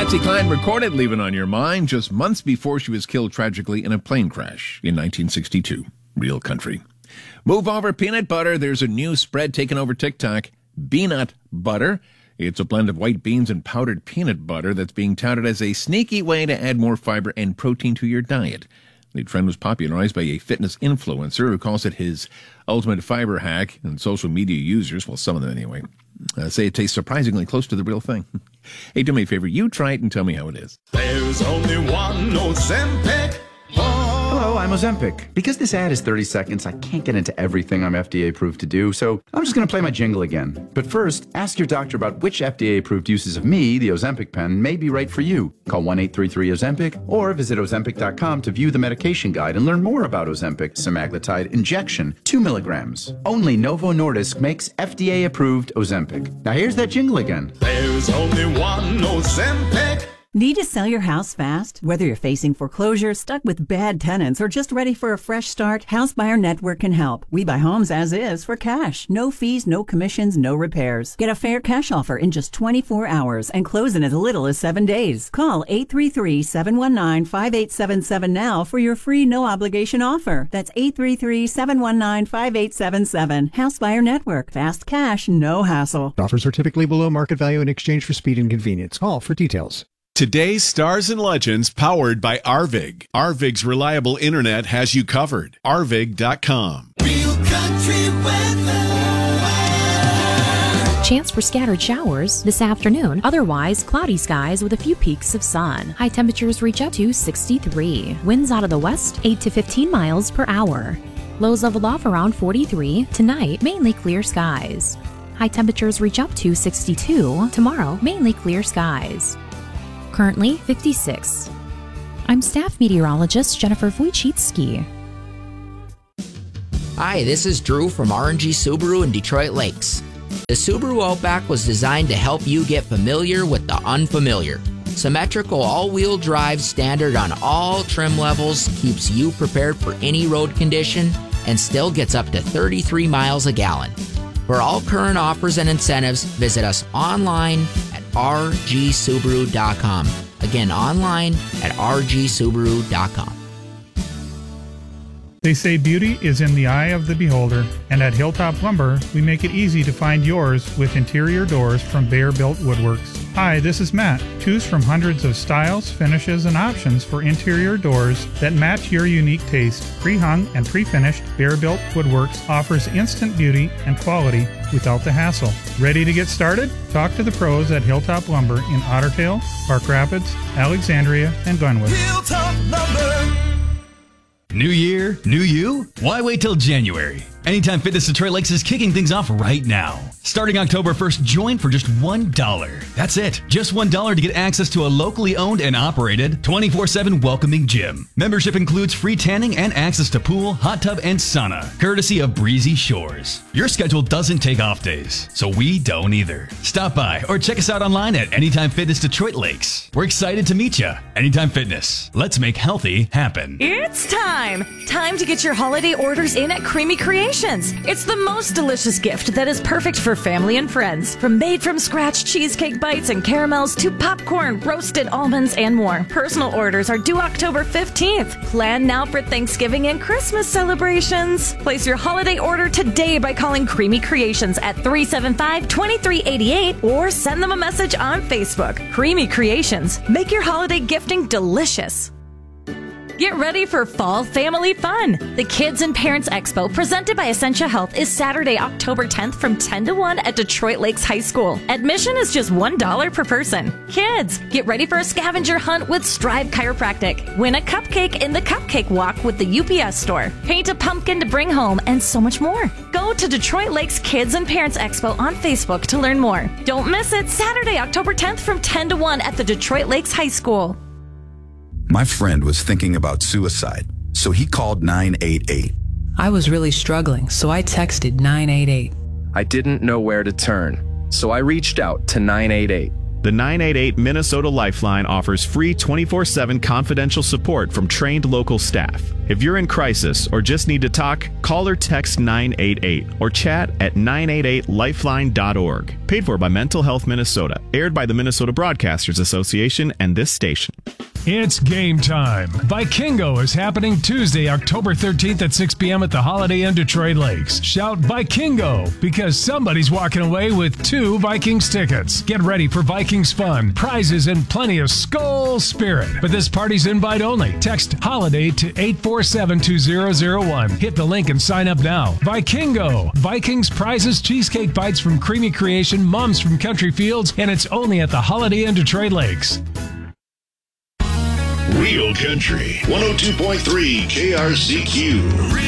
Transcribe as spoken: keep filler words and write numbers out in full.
Patsy Cline recorded Leaving on Your Mind just months before she was killed tragically in a plane crash in nineteen sixty-two. Real country. Move over peanut butter. There's a new spread taking over TikTok. Beanut butter. It's a blend of white beans and powdered peanut butter that's being touted as a sneaky way to add more fiber and protein to your diet. The trend was popularized by a fitness influencer who calls it his ultimate fiber hack, and social media users, well, some of them anyway, uh, say it tastes surprisingly close to the real thing. Hey, do me a favor, you try it and tell me how it is. There's only one Ozempic. Hello, I'm Ozempic. Because this ad is thirty seconds, I can't get into everything I'm F D A approved to do, so I'm just going to play my jingle again. But first, ask your doctor about which F D A approved uses of me, the Ozempic pen, may be right for you. Call one eight three three Ozempic or visit Ozempic dot com to view the medication guide and learn more about Ozempic semaglutide injection, two milligrams. Only Novo Nordisk makes F D A approved Ozempic. Now here's that jingle again. There's only one Ozempic. Need to sell your house fast? Whether you're facing foreclosure, stuck with bad tenants, or just ready for a fresh start, House Buyer Network can help. We buy homes as is for cash. No fees, no commissions, no repairs. Get a fair cash offer in just twenty-four hours and close in as little as seven days. Call eight three three, seven one nine, five eight seven seven now for your free no-obligation offer. That's eight three three, seven one nine, five eight seven seven. House Buyer Network. Fast cash, no hassle. Offers are typically below market value in exchange for speed and convenience. Call for details. Today's Stars and Legends, powered by Arvig. Arvig's reliable internet has you covered. Arvig dot com. Real country weather. Chance for scattered showers this afternoon. Otherwise, cloudy skies with a few peaks of sun. High temperatures reach up to sixty-three. Winds out of the west, eight to fifteen miles per hour. Lows level off around forty-three. Tonight, mainly clear skies. High temperatures reach up to sixty-two. Tomorrow, mainly clear skies. Currently fifty-six. I'm staff meteorologist Jennifer Wojcicki. Hi, this is Drew from R and G Subaru in Detroit Lakes. The Subaru Outback was designed to help you get familiar with the unfamiliar. Symmetrical all-wheel drive standard on all trim levels keeps you prepared for any road condition and still gets up to thirty-three miles a gallon. For all current offers and incentives, visit us online at r g subaru dot com. Again, online at r g subaru dot com. They say beauty is in the eye of the beholder, and at Hilltop Lumber, we make it easy to find yours with interior doors from Bear Built Woodworks. Hi, this is Matt. Choose from hundreds of styles, finishes, and options for interior doors that match your unique taste. Pre-hung and pre-finished, Bear Built Woodworks offers instant beauty and quality without the hassle. Ready to get started? Talk to the pros at Hilltop Lumber in Otter Tail, Park Rapids, Alexandria, and Glenwood. Hilltop Lumber. New year, new you? Why wait till January? Anytime Fitness Detroit Lakes is kicking things off right now. Starting October first, join for just one dollar. That's it. Just one dollar to get access to a locally owned and operated twenty-four seven welcoming gym. Membership includes free tanning and access to pool, hot tub, and sauna, courtesy of Breezy Shores. Your schedule doesn't take off days, so we don't either. Stop by or check us out online at Anytime Fitness Detroit Lakes. We're excited to meet you. Anytime Fitness. Let's make healthy happen. It's time! Time to get your holiday orders in at Creamy Creations. It's the most delicious gift that is perfect for family and friends. From made-from-scratch cheesecake bites and caramels to popcorn, roasted almonds, and more. Personal orders are due October fifteenth. Plan now for Thanksgiving and Christmas celebrations. Place your holiday order today by calling Creamy Creations at three seven five, two three eight eight or send them a message on Facebook. Creamy Creations. Make your holiday gifting delicious. Get ready for fall family fun. The Kids and Parents Expo presented by Essentia Health is Saturday, October tenth from ten to one at Detroit Lakes High School. Admission is just one dollar per person. Kids, get ready for a scavenger hunt with Strive Chiropractic. Win a cupcake in the Cupcake Walk with the U P S store. Paint a pumpkin to bring home and so much more. Go to Detroit Lakes Kids and Parents Expo on Facebook to learn more. Don't miss it, Saturday, October tenth from ten to one at the Detroit Lakes High School. My friend was thinking about suicide, so he called nine eight eight. I was really struggling, so I texted nine eight eight. I didn't know where to turn, so I reached out to nine eight eight. The nine eight eight Minnesota Lifeline offers free twenty-four seven confidential support from trained local staff. If you're in crisis or just need to talk, call or text nine eight eight or chat at nine eight eight lifeline dot org. Paid for by Mental Health Minnesota. Aired by the Minnesota Broadcasters Association and this station. It's game time. Vikingo is happening Tuesday, October thirteenth at six p.m. at the Holiday Inn Detroit Lakes. Shout Vikingo because somebody's walking away with two Vikings tickets. Get ready for Vikings fun, prizes, and plenty of Skull spirit. But this party's invite only. Text HOLIDAY to eight four seven two zero zero one. Hit the link and sign up now. Vikingo. Vikings, prizes, cheesecake bites from Creamy Creation, mums from Country Fields, and it's only at the Holiday Inn Detroit Lakes. Real Country, one oh two point three K R C Q.